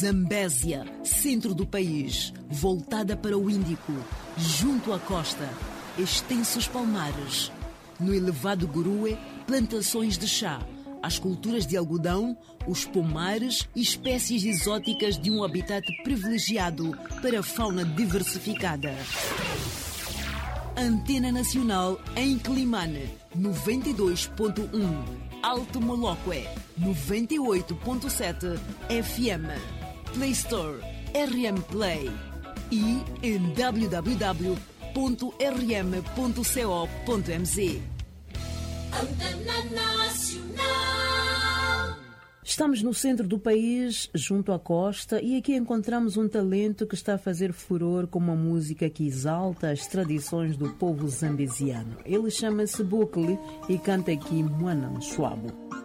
Zambésia, centro do país, voltada para o Índico, junto à costa, extensos palmares. No elevado Gurue, plantações de chá, as culturas de algodão, os pomares e espécies exóticas de um habitat privilegiado para a fauna diversificada. Antena Nacional em Climane, 92.1. Alto Moloque, 98.7 FM. Play Store, RM Play. E em www.rm.co.mz. Antena Nacional. Estamos no centro do país, junto à costa, e aqui encontramos um talento que está a fazer furor com uma música que exalta as tradições do povo zambesiano. Ele chama-se Bukle e canta aqui Mwana Mshwabo.